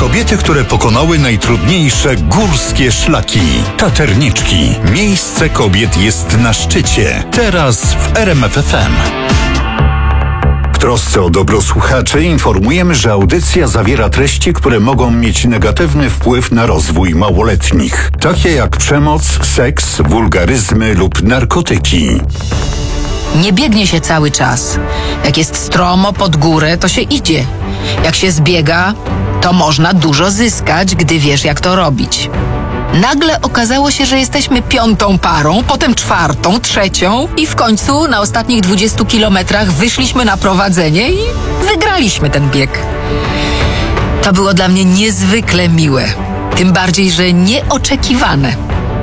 Kobiety, które pokonały najtrudniejsze górskie szlaki. Taterniczki. Miejsce kobiet jest na szczycie. Teraz w RMF FM. W trosce o dobro słuchaczy informujemy, że audycja zawiera treści, które mogą mieć negatywny wpływ na rozwój małoletnich. Takie jak przemoc, seks, wulgaryzmy lub narkotyki. Nie biegnie się cały czas. Jak jest stromo pod górę, to się idzie. Jak się zbiega, to można dużo zyskać, gdy wiesz, jak to robić. Nagle okazało się, że jesteśmy 5. parą, potem 4., 3. i w końcu na ostatnich 20 kilometrach wyszliśmy na prowadzenie i wygraliśmy ten bieg. To było dla mnie niezwykle miłe. Tym bardziej, że nieoczekiwane.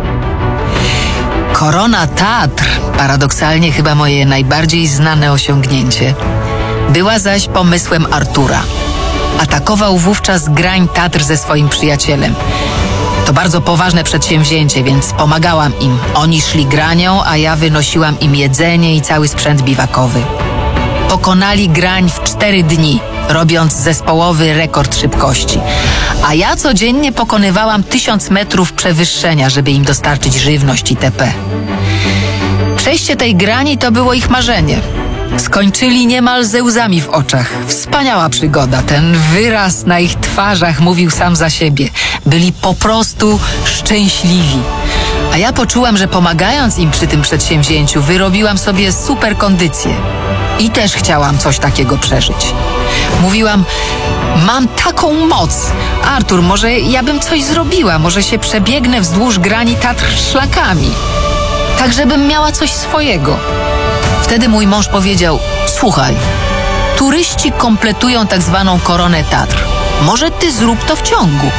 Korona Tatr, paradoksalnie chyba moje najbardziej znane osiągnięcie, była zaś pomysłem Artura. Atakował wówczas grań Tatr ze swoim przyjacielem. To bardzo poważne przedsięwzięcie, więc pomagałam im. Oni szli granią, a ja wynosiłam im jedzenie i cały sprzęt biwakowy. Pokonali grań w 4 dni, robiąc zespołowy rekord szybkości. A ja codziennie pokonywałam 1000 metrów przewyższenia, żeby im dostarczyć żywność itp. Przejście tej grani to było ich marzenie. Skończyli niemal ze łzami w oczach. Wspaniała przygoda. Ten wyraz na ich twarzach mówił sam za siebie. Byli po prostu szczęśliwi. A ja poczułam, że pomagając im przy tym przedsięwzięciu, wyrobiłam sobie super kondycję. I też chciałam coś takiego przeżyć. Mówiłam, mam taką moc. Artur, może ja bym coś zrobiła, może się przebiegnę wzdłuż grani Tatr szlakami. Tak, żebym miała coś swojego. Wtedy mój mąż powiedział, słuchaj, turyści kompletują tak zwaną koronę Tatr. Może ty zrób to w ciągu.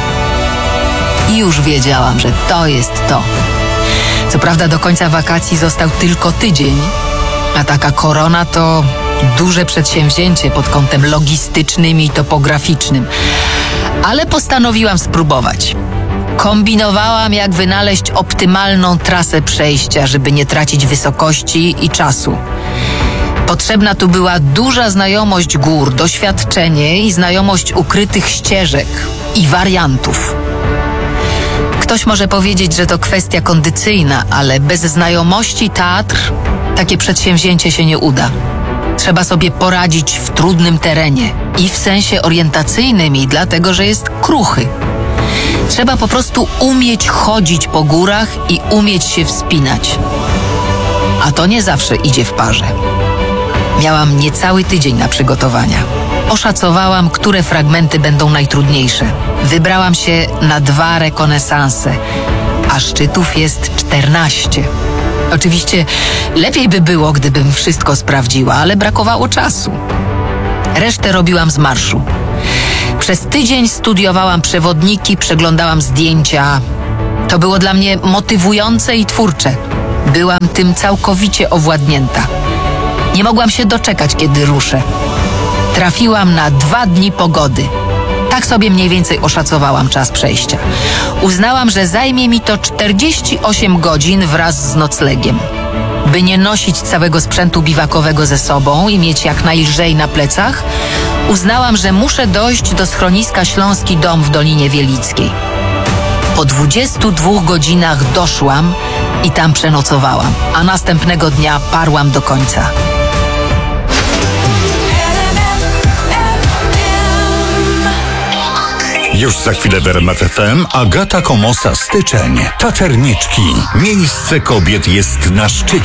I już wiedziałam, że to jest to. Co prawda do końca wakacji został tylko tydzień, a taka korona to duże przedsięwzięcie pod kątem logistycznym i topograficznym. Ale postanowiłam spróbować. Kombinowałam, jak wynaleźć optymalną trasę przejścia, żeby nie tracić wysokości i czasu. Potrzebna tu była duża znajomość gór, doświadczenie i znajomość ukrytych ścieżek i wariantów. Ktoś może powiedzieć, że to kwestia kondycyjna, ale bez znajomości Tatr takie przedsięwzięcie się nie uda. Trzeba sobie poradzić w trudnym terenie i w sensie orientacyjnym, i dlatego, że jest kruchy. Trzeba po prostu umieć chodzić po górach i umieć się wspinać. A to nie zawsze idzie w parze. Miałam niecały tydzień na przygotowania. Oszacowałam, które fragmenty będą najtrudniejsze. Wybrałam się na 2 rekonesanse, a szczytów jest 14. Oczywiście lepiej by było, gdybym wszystko sprawdziła, ale brakowało czasu. Resztę robiłam z marszu. Przez tydzień studiowałam przewodniki, przeglądałam zdjęcia. To było dla mnie motywujące i twórcze. Byłam tym całkowicie owładnięta. Nie mogłam się doczekać, kiedy ruszę. Trafiłam na 2 dni pogody. Tak sobie mniej więcej oszacowałam czas przejścia. Uznałam, że zajmie mi to 48 godzin wraz z noclegiem. By nie nosić całego sprzętu biwakowego ze sobą i mieć jak najlżej na plecach, uznałam, że muszę dojść do schroniska Śląski Dom w Dolinie Wielickiej. Po 22 godzinach doszłam i tam przenocowałam, a następnego dnia parłam do końca. Już za chwilę w RMF FM Agata Komosa Styczeń. Taterniczki. Miejsce kobiet jest na szczycie.